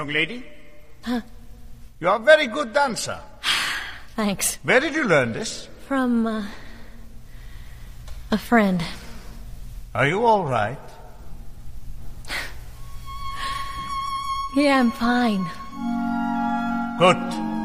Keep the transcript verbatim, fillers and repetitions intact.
Young lady? Huh? You're a very good dancer. Thanks. Where did you learn this? From, uh, a friend. Are you all right? Yeah, I'm fine. Good.